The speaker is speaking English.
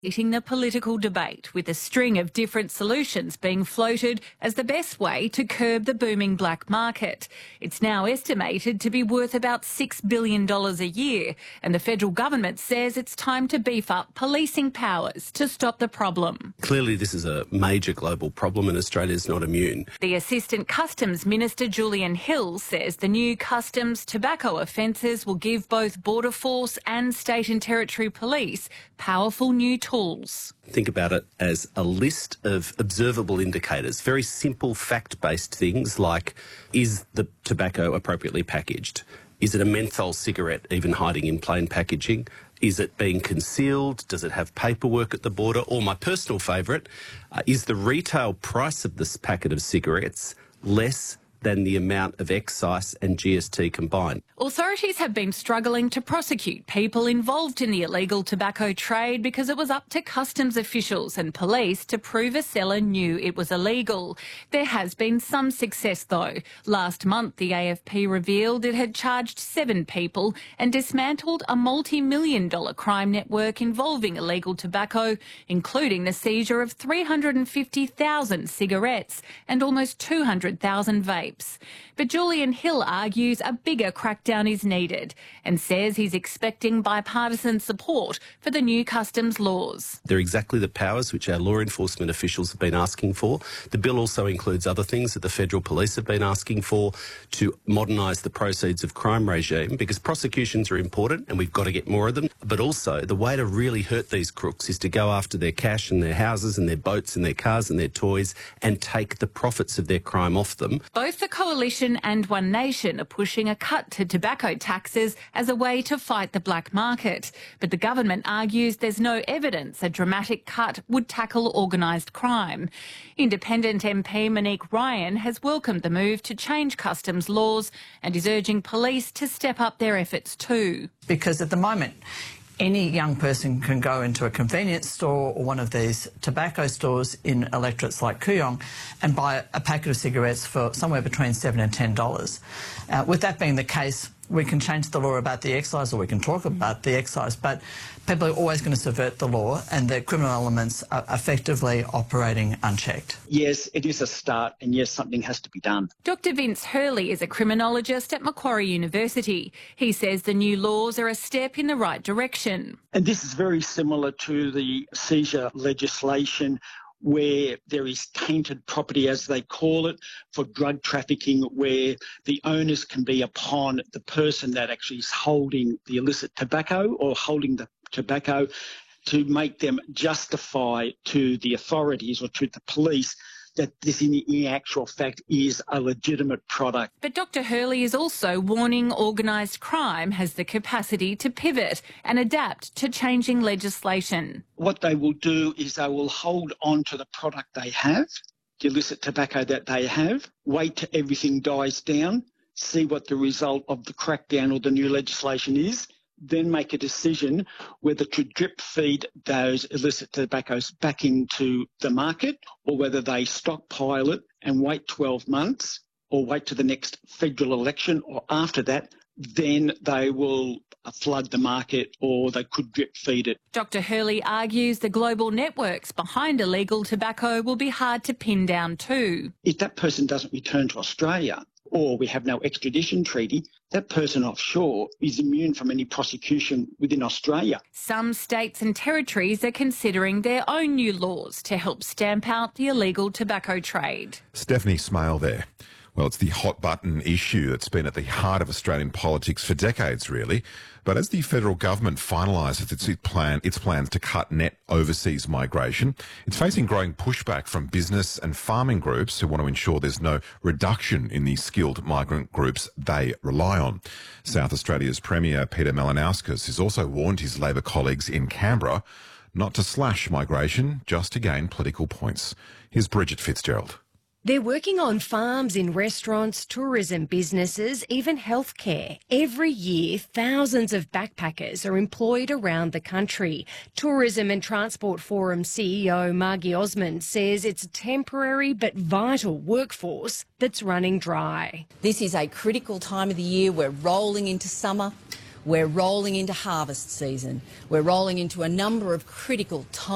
Eating the political debate, with a string of different solutions being floated as the best way to curb the booming black market. It's now estimated to be worth about $6 billion a year, and the federal government says it's time to beef up policing powers to stop the problem. Clearly this is a major global problem and Australia's not immune. The Assistant Customs Minister Julian Hill says the new customs tobacco offences will give both Border Force and State and Territory Police powerful new tools. Think about it as a list of observable indicators, very simple fact-based things like, is the tobacco appropriately packaged? Is it a menthol cigarette even hiding in plain packaging? Is it being concealed? Does it have paperwork at the border? Or my personal favourite, is the retail price of this packet of cigarettes less than the amount of excise and GST combined? Authorities have been struggling to prosecute people involved in the illegal tobacco trade because it was up to customs officials and police to prove a seller knew it was illegal. There has been some success though. Last month the AFP revealed it had charged 7 people and dismantled a multi-million-dollar crime network involving illegal tobacco, including the seizure of 350,000 cigarettes and almost 200,000 vapes. But Julian Hill argues a bigger crackdown is needed and says he's expecting bipartisan support for the new customs laws. They're exactly the powers which our law enforcement officials have been asking for. The bill also includes other things that the federal police have been asking for to modernise the proceeds of crime regime, because prosecutions are important and we've got to get more of them. But also the way to really hurt these crooks is to go after their cash and their houses and their boats and their cars and their toys and take the profits of their crime off them. Both the Coalition and One Nation are pushing a cut to tobacco taxes as a way to fight the black market. But the government argues there's no evidence a dramatic cut would tackle organised crime. Independent MP Monique Ryan has welcomed the move to change customs laws and is urging police to step up their efforts too. Because at the moment, any young person can go into a convenience store or one of these tobacco stores in electorates like Kooyong and buy a packet of cigarettes for somewhere between $7 and $10. With that being the case, we can change the law about the excise, or we can talk about the excise, but people are always going to subvert the law and the criminal elements are effectively operating unchecked. Yes, it is a start, and yes, something has to be done. Dr Vince Hurley is a criminologist at Macquarie University. He says the new laws are a step in the right direction. And this is very similar to the seizure legislation, where there is tainted property, as they call it, for drug trafficking, where the onus can be upon the person that actually is holding the illicit tobacco or holding the tobacco to make them justify to the authorities or to the police that this in actual fact is a legitimate product. But Dr Hurley is also warning organised crime has the capacity to pivot and adapt to changing legislation. What they will do is they will hold on to the product they have, the illicit tobacco that they have, wait till everything dies down, see what the result of the crackdown or the new legislation is, then make a decision whether to drip feed those illicit tobaccos back into the market or whether they stockpile it and wait 12 months or wait to the next federal election, or after that, then they will flood the market or they could drip feed it. Dr Hurley argues the global networks behind illegal tobacco will be hard to pin down too. If that person doesn't return to Australia, or we have no extradition treaty, that person offshore is immune from any prosecution within Australia. Some states and territories are considering their own new laws to help stamp out the illegal tobacco trade. Stephanie Smale there. Well, it's the hot button issue that's been at the heart of Australian politics for decades, really. But as the federal government finalises its plans to cut net overseas migration, it's facing growing pushback from business and farming groups who want to ensure there's no reduction in the skilled migrant groups they rely on. South Australia's Premier Peter Malinauskas has also warned his Labor colleagues in Canberra not to slash migration just to gain political points. Here's Bridget Fitzgerald. They're working on farms, in restaurants, tourism businesses, even healthcare. Every year, thousands of backpackers are employed around the country. Tourism and Transport Forum CEO Margie Osmond says it's a temporary but vital workforce that's running dry. This is a critical time of the year. We're rolling into summer. We're rolling into harvest season. We're rolling into a number of critical times.